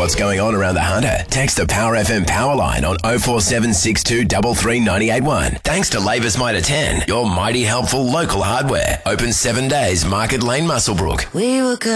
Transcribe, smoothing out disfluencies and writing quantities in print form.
what's going on around the Hunter? Text the Power FM power line on 0476 233 981. Thanks to Labour's Mitre 10, your mighty helpful local hardware. Open 7 days, Market Lane, Muswellbrook. We were good.